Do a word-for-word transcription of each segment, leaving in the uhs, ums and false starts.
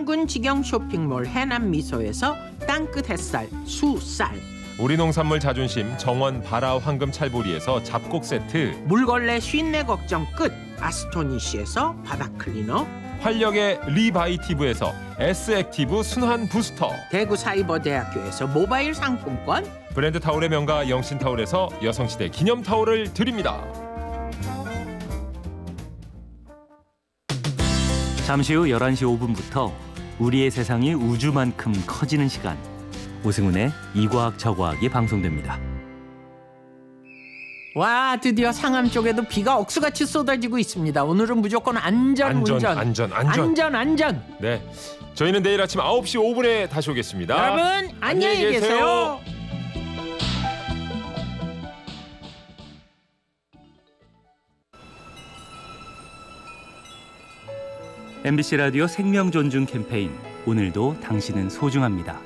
인근 직영 쇼핑몰 해남미소에서 땅끝 햇살 수쌀, 우리 농산물 자존심 정원 바라 황금 찰보리에서 잡곡 세트, 물걸레 쉰내 걱정 끝 아스토니시에서 바닥 클리너, 활력의 리바이티브에서 S액티브 순환 부스터, 대구 사이버대학교에서 모바일 상품권, 브랜드 타올의 명가 영신타올에서 여성시대 기념타올을 드립니다. 잠시 후 열한 시 오 분부터 우리의 세상이 우주만큼 커지는 시간, 오승훈의 이과학 저과학이 방송됩니다. 와, 드디어 상암 쪽에도 비가 억수같이 쏟아지고 있습니다. 오늘은 무조건 안전, 안전, 운전. 안전, 안전. 안전, 안전. 네, 저희는 내일 아침 아홉 시 오 분에 다시 오겠습니다. 여러분, 안녕히 계세요. 엠비씨 라디오 생명존중 캠페인, 오늘도 당신은 소중합니다.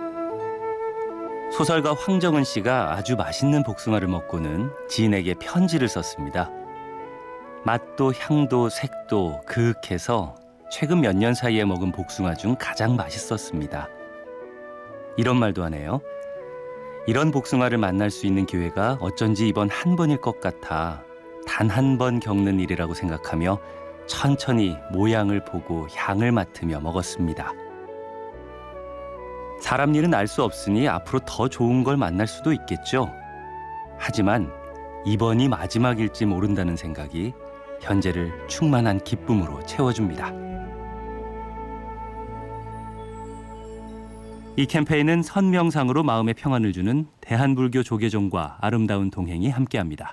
소설가 황정은 씨가 아주 맛있는 복숭아를 먹고는 지인에게 편지를 썼습니다. 맛도 향도 색도 그윽해서 최근 몇 년 사이에 먹은 복숭아 중 가장 맛있었습니다. 이런 말도 하네요. 이런 복숭아를 만날 수 있는 기회가 어쩐지 이번 한 번일 것 같아 단 한 번 겪는 일이라고 생각하며 천천히 모양을 보고 향을 맡으며 먹었습니다. 사람 일은 알 수 없으니 앞으로 더 좋은 걸 만날 수도 있겠죠. 하지만 이번이 마지막일지 모른다는 생각이 현재를 충만한 기쁨으로 채워줍니다. 이 캠페인은 선명상으로 마음의 평안을 주는 대한불교 조계종과 아름다운 동행이 함께합니다.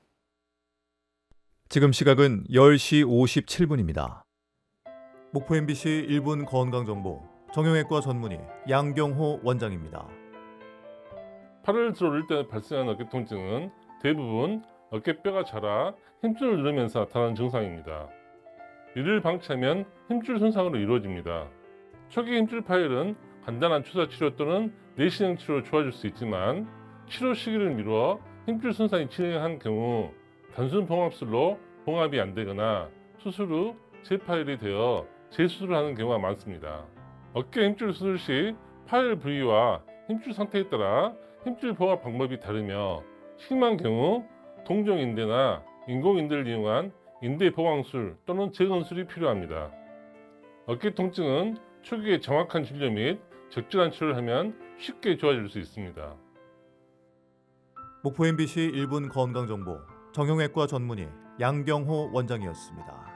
지금 시각은 열 시 오십칠 분입니다. 목포 엠비씨 일 분 건강정보, 정형외과 전문의 양경호 원장입니다. 팔을 들어 올릴 때 발생하는 어깨 통증은 대부분 어깨뼈가 자라 힘줄을 누르면서 나타나는 증상입니다. 이를 방치하면 힘줄 손상으로 이루어집니다. 초기 힘줄 파열은 간단한 주사 치료 또는 내시경 치료로 좋아질 수 있지만 치료 시기를 미루어 힘줄 손상이 진행한 경우 단순 봉합술로 봉합이 안 되거나 수술 후 재파열이 되어 재수술을 하는 경우가 많습니다. 어깨 힘줄 수술 시 파열 부위와 힘줄 상태에 따라 힘줄 봉합 방법이 다르며 심한 경우 동종인대나 인공인대를 이용한 인대 보강술 또는 재건술이 필요합니다. 어깨 통증은 초기에 정확한 진료 및 적절한 치료를 하면 쉽게 좋아질 수 있습니다. 목포 엠비씨 일 분 건강정보, 정형외과 전문의 양경호 원장이었습니다.